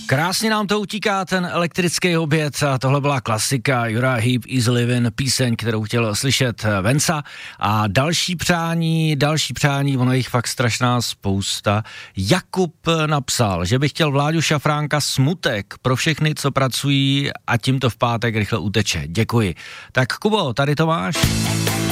Krásně nám to utíká, ten elektrický oběd, a tohle byla klasika Uriah Heep, Easy Living, píseň, kterou chtěl slyšet Venca. A další přání, ono jich fakt strašná spousta. Jakub napsal, že by chtěl Vláďu Šafránka Smutek pro všechny, co pracují, a tím to v pátek rychle uteče. Děkuji. Tak Kubo, tady to máš.